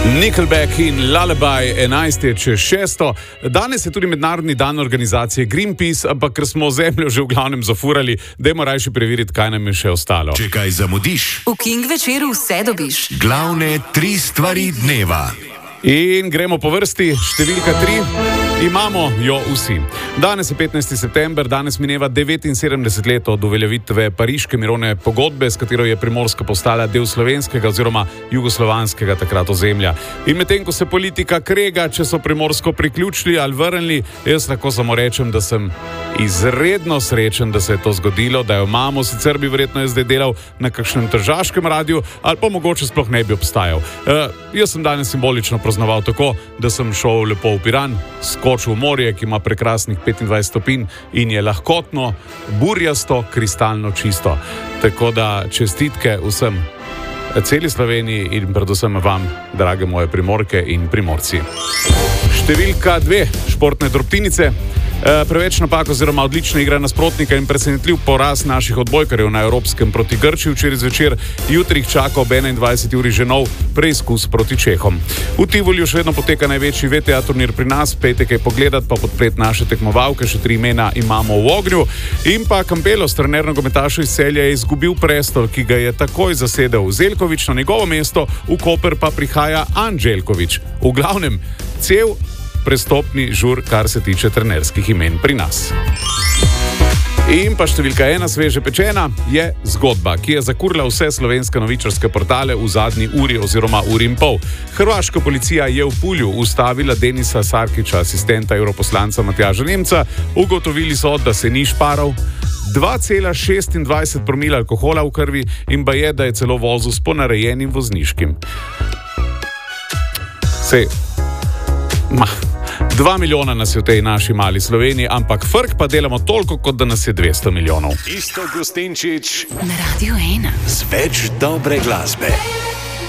Nickelback in Lullaby, 11 je čez 6. Danes je tudi mednarodni dan organizacije Greenpeace, ampak ker smo zemljo že v glavnem zafurali, dajmo rajši preveriti, kaj nam je še ostalo. Če kaj zamudiš, v King večeru vse dobiš. Glavne 3 stvari dneva. In gremo po vrsti, številka 3, imamo jo vsi. Danes je 15. september, danes mineva 79 let od uveljavitve Pariške mirovne pogodbe, s katero je Primorska postala del slovenskega oziroma jugoslovanskega takrat ozemlja. In medtem, ko se politika krega, če so Primorsko priključili ali vrnili, jaz lahko samo rečem, da sem izredno srečen, da se je to zgodilo, da jo imamo, sicer bi verjetno jaz zdaj delal na kakšnem tržaškem radiju ali pa mogoče sploh ne bi obstajal. Jaz sem danes simbolično praznoval tako, da sem šel lepo v Piran, skočil v morje, ki ima prekrasnih 25 stopinj in je lahkotno, burjasto, kristalno čisto. Tako da čestitke vsem, celi Sloveniji in predvsem vam, drage moje Primorke in Primorci. Številka 2, športne drobtinice. Preveč napak oziroma odlična igra nasprotnika in presenetljiv poraz naših odbojkarjev na Evropskem proti Grčiji včeraj zvečer. Jutri jih čaka ob 21. uri že nov preizkus proti Čehom. V Tivoliju še vedno poteka največji VTA turnir pri nas, pejte kaj pogledat, pa podpreti naše tekmovalke, še 3 imena imamo v ognju. In pa Kampelos, trener nogometašev iz Celja, je izgubil prestol, ki ga je takoj zasedel Zeljković, na njegovo mesto v Koper pa prihaja Anđelković. V glavnem, cel prestopni žur, kar se tiče trenerskih imen pri nas. In pa številka 1, sveže pečena, je zgodba, ki je zakurila vse slovenske novičarske portale v zadnji uri oziroma uri in pol. Hrvaška policija je v Pulju ustavila Denisa Sarkića, asistenta europoslanca Matjaža Nemca. Ugotovili so, da se ni šparal, 2,26 promila alkohola v krvi in baje, da je celo vozil s ponarejenim vozniškim. 2 milijona nas je v tej naši mali Sloveniji, ampak frk pa delamo toliko, kot da nas je 200 milijonov. Isto Gustinčič na Radio 1 z več dobre glasbe.